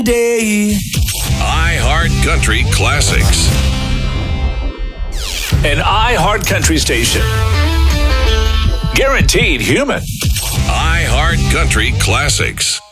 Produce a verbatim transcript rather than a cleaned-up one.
day. iHeart Country Classics. An iHeart Country station. Guaranteed human. iHeart Country Classics.